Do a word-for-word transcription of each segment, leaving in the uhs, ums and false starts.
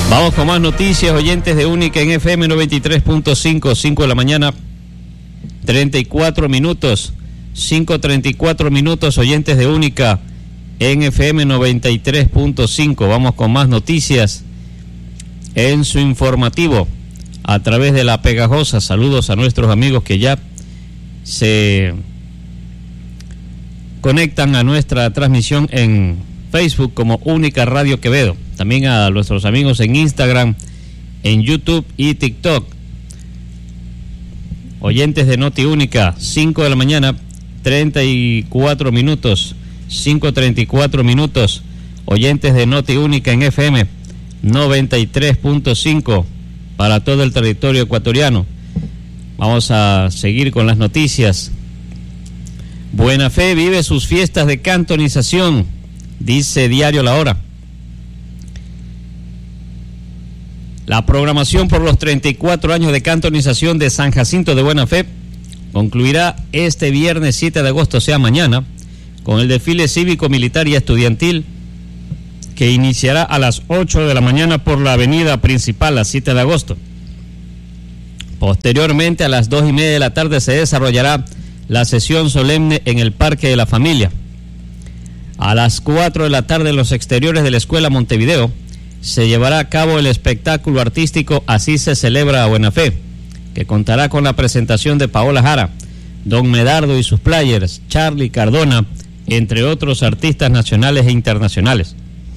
Vamos con más noticias, oyentes de Única en F M noventa y tres punto cinco, cinco de la mañana, treinta y cuatro minutos, cinco treinta y cuatro minutos, oyentes de Única en F M noventa y tres punto cinco. Vamos con más noticias en su informativo a través de La Pegajosa. Saludos a nuestros amigos que ya se conectan a nuestra transmisión en Facebook como Única Radio Quevedo. También a nuestros amigos en Instagram, en YouTube y TikTok. Oyentes de Noti Única, cinco de la mañana, treinta y cuatro minutos, cinco treinta y cuatro minutos. Oyentes de Noti Única en F M noventa y tres punto cinco para todo el territorio ecuatoriano. Vamos a seguir con las noticias. Buena Fe vive sus fiestas de cantonización, dice Diario La Hora. La programación por los treinta y cuatro años de cantonización de San Jacinto de Buena Fe concluirá este viernes siete de agosto, o sea mañana, con el desfile cívico, militar y estudiantil que iniciará a las ocho de la mañana por la avenida principal, a siete de agosto. Posteriormente, a las dos y media de la tarde se desarrollará la sesión solemne en el Parque de la Familia. A las cuatro de la tarde, en los exteriores de la Escuela Montevideo, se llevará a cabo el espectáculo artístico Así se celebra a Buena Fe, que contará con la presentación de Paola Jara, Don Medardo y sus players, Charlie Cardona, entre otros artistas nacionales e internacionales.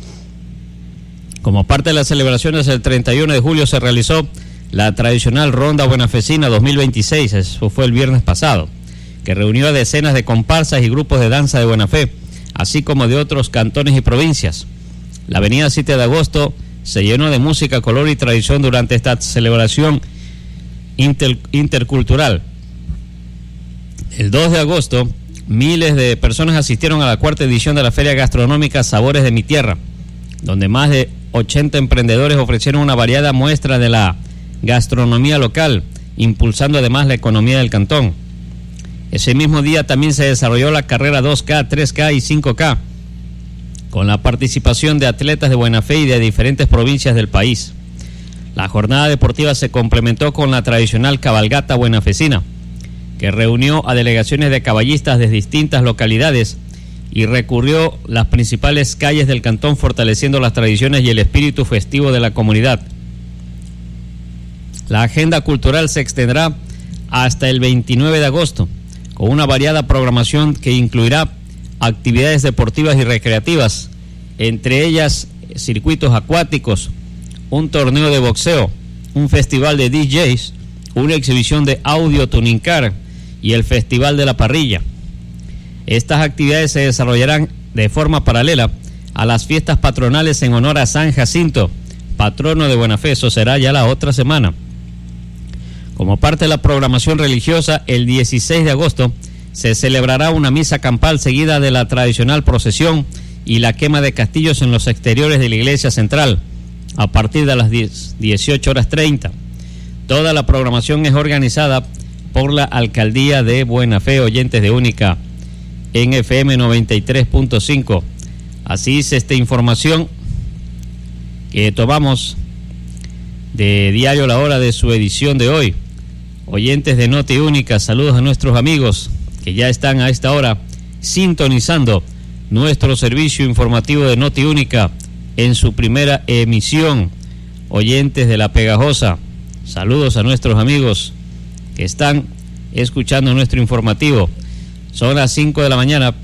Como parte de las celebraciones del treinta y uno de julio se realizó la tradicional Ronda Buenafecina dos mil veintiséis, eso fue el viernes pasado, que reunió a decenas de comparsas y grupos de danza de Buena Fe, así como de otros cantones y provincias. La avenida siete de agosto se llenó de música, color y tradición durante esta celebración inter, intercultural. El dos de agosto, miles de personas asistieron a la cuarta edición de la Feria Gastronómica Sabores de mi Tierra, donde más de ochenta emprendedores ofrecieron una variada muestra de la gastronomía local, impulsando además la economía del cantón. Ese mismo día también se desarrolló la carrera dos K, tres K y cinco K, con la participación de atletas de Buena Fe y de diferentes provincias del país. La jornada deportiva se complementó con la tradicional cabalgata buenafecina, que reunió a delegaciones de caballistas de distintas localidades y recurrió las principales calles del cantón, fortaleciendo las tradiciones y el espíritu festivo de la comunidad. La agenda cultural se extenderá hasta el veintinueve de agosto, con una variada programación que incluirá actividades deportivas y recreativas, entre ellas circuitos acuáticos, un torneo de boxeo, un festival de D Js, una exhibición de audio tuning car y el Festival de la Parrilla. Estas actividades se desarrollarán de forma paralela a las fiestas patronales en honor a San Jacinto, patrono de Buena Fe. Eso será ya la otra semana. Como parte de la programación religiosa, el dieciséis de agosto se celebrará una misa campal seguida de la tradicional procesión y la quema de castillos en los exteriores de la iglesia central a partir de las dieciocho horas treinta. Toda la programación es organizada por la Alcaldía de Buena Fe, oyentes de Única en F M noventa y tres punto cinco. Así es esta información que tomamos de Diario La Hora de su edición de hoy. Oyentes de Noti Única, saludos a nuestros amigos que ya están a esta hora sintonizando nuestro servicio informativo de Noti Única en su primera emisión. Oyentes de La Pegajosa, saludos a nuestros amigos que están escuchando nuestro informativo. Son las cinco de la mañana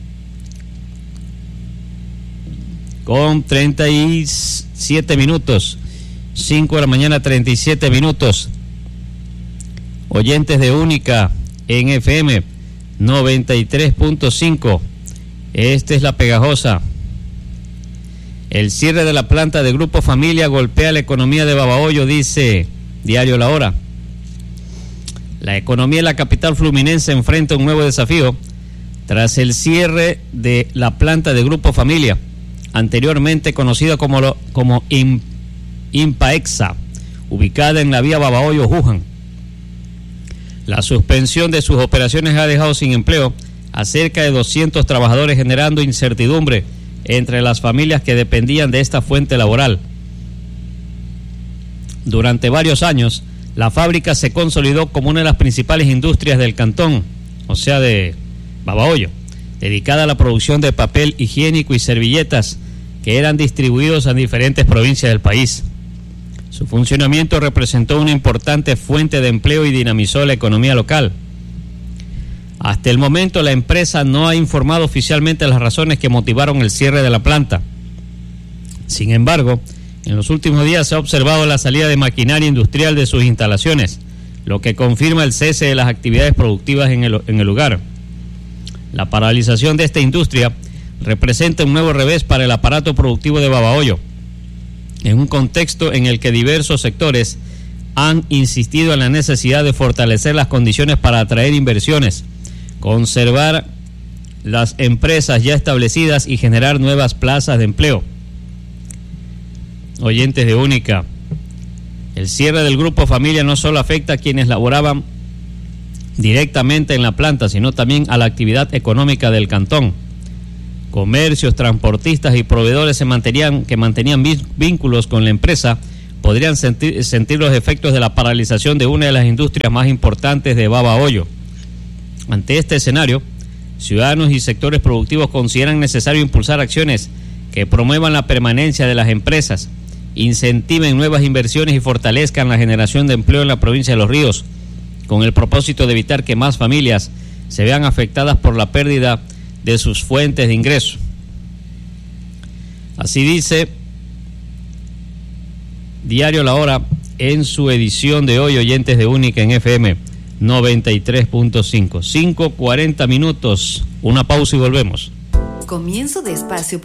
con treinta y siete minutos. cinco de la mañana, treinta y siete minutos. Oyentes de Única en F M noventa y tres punto cinco. Esta es La Pegajosa. El cierre de la planta de Grupo Familia golpea la economía de Babahoyo, dice Diario La Hora. La economía de la capital fluminense enfrenta un nuevo desafío tras el cierre de la planta de Grupo Familia, anteriormente conocida como, lo, como In, Impaexa, ubicada en la vía Babahoyo-Juján. La suspensión de sus operaciones ha dejado sin empleo a cerca de doscientos trabajadores, generando incertidumbre entre las familias que dependían de esta fuente laboral. Durante varios años, la fábrica se consolidó como una de las principales industrias del cantón, o sea de Babahoyo, dedicada a la producción de papel higiénico y servilletas que eran distribuidos a diferentes provincias del país. Su funcionamiento representó una importante fuente de empleo y dinamizó la economía local. Hasta el momento, la empresa no ha informado oficialmente las razones que motivaron el cierre de la planta. Sin embargo, en los últimos días se ha observado la salida de maquinaria industrial de sus instalaciones, lo que confirma el cese de las actividades productivas en el, en el lugar. La paralización de esta industria representa un nuevo revés para el aparato productivo de Babahoyo, en un contexto en el que diversos sectores han insistido en la necesidad de fortalecer las condiciones para atraer inversiones, conservar las empresas ya establecidas y generar nuevas plazas de empleo. Oyentes de Única, el cierre del Grupo Familia no solo afecta a quienes laboraban directamente en la planta, sino también a la actividad económica del cantón. Comercios, transportistas y proveedores se mantenían, que mantenían vínculos con la empresa podrían sentir, sentir los efectos de la paralización de una de las industrias más importantes de Babahoyo. Ante este escenario, ciudadanos y sectores productivos consideran necesario impulsar acciones que promuevan la permanencia de las empresas, incentiven nuevas inversiones y fortalezcan la generación de empleo en la provincia de Los Ríos, con el propósito de evitar que más familias se vean afectadas por la pérdida de sus fuentes de ingreso. Así dice Diario La Hora en su edición de hoy, oyentes de Única en F M noventa y tres punto cinco. cinco cuarenta minutos, una pausa y volvemos. Comienzo de espacio